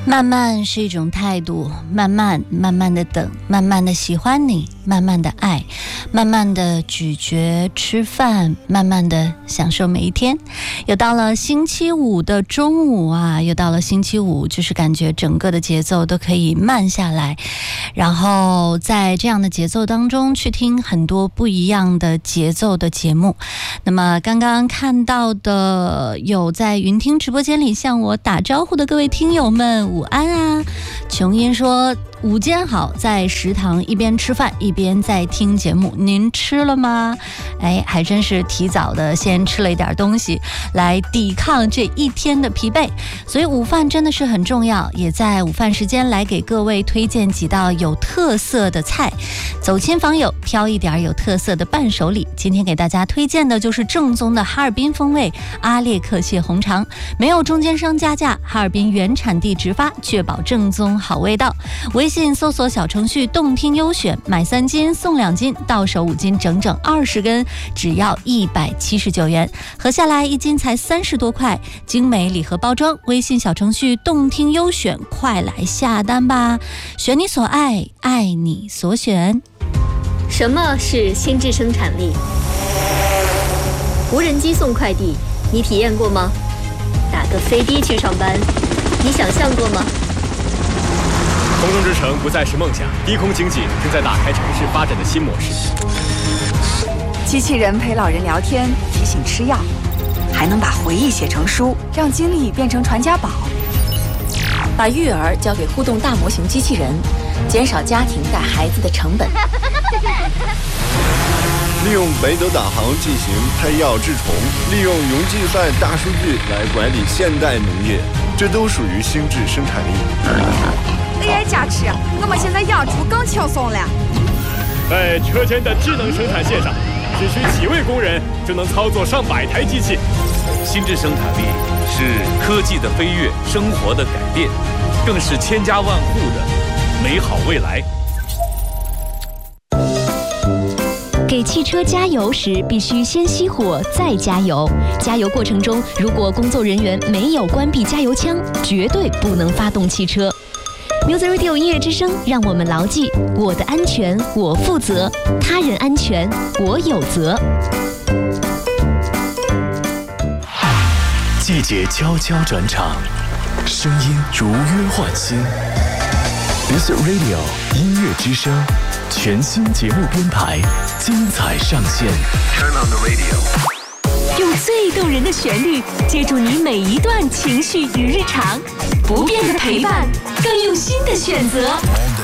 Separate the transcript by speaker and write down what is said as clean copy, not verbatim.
Speaker 1: 慢慢是一种态度，慢慢的等，慢慢的喜欢你，慢慢的爱，慢慢的咀嚼吃饭，慢慢的享受每一天。又到了星期五的中午啊，又到了星期五，就是感觉整个的节奏都可以慢下来，然后在这样的节奏当中去听很多不一样的节奏的节目。那么刚刚看到的有在云听直播间里向我打招呼的各位听友们，午安啊！琼英说午间好，在食堂一边吃饭一边在听节目，您吃了吗？哎，还真是提早的先吃了一点东西来抵抗这一天的疲惫，所以午饭真的是很重要，也在午饭时间来给各位推荐几道有特色的菜，走亲访友挑一点有特色的伴手礼。今天给大家推荐的就是正宗的哈尔滨风味阿列克蟹红肠，没有中间商加价，哈尔滨原产地直发，确保正宗好味道。微信搜索小程序动听优选，买3斤送2斤，到手5斤整整20根，只要179元，合下来1斤才30多块，精美礼盒包装。微信小程序动听优选，快来下单吧，选你所爱，爱你所选。
Speaker 2: 什么是心智生产力？无人机送快递，你体验过吗？打个飞的去上班，你想象过吗？
Speaker 3: 空中之城不再是梦想，低空经济正在打开城市发展的新模式。
Speaker 4: 机器人陪老人聊天，提醒吃药，还能把回忆写成书，让经历变成传家宝。把育儿交给互动大模型机器人，减少家庭带孩子的成本。
Speaker 5: 利用北斗导航进行配药治虫，利用云计算大数据来管理现代农业，这都属于心智生产力。
Speaker 4: AI 加持，我们现在养猪更轻松了。
Speaker 3: 在车间的智能生产线上，只需几位工人就能操作上百台机器。
Speaker 6: 心智生产力是科技的飞跃，生活的改变，更是千家万户的美好未来。
Speaker 7: 给汽车加油时，必须先熄火再加油。加油过程中，如果工作人员没有关闭加油枪，绝对不能发动汽车。Music Radio 音乐之声，让我们牢记：我的安全我负责，他人安全我有责。
Speaker 8: 季节悄悄转场，声音如约唤醒。Music Radio 音乐之声，全新节目编排，精彩上线。Turn on the radio。
Speaker 7: 用最动人的旋律接住你每一段情绪与日常，不变的陪伴，更用心的选择。